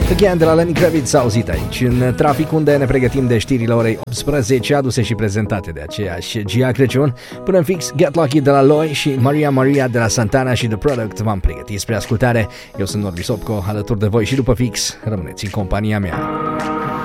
Again de la Lenny Kravitz auzit aici în trafic, unde ne pregătim de știrile orei 18, aduse și prezentate de aceeași Gia Crăciun. Până în fix, Get Lucky de la Loi și Maria Maria de la Santana și The Product v-am pregătit spre ascultare. Eu sunt Norbi Sopco, alături de voi și după fix rămâneți în compania mea.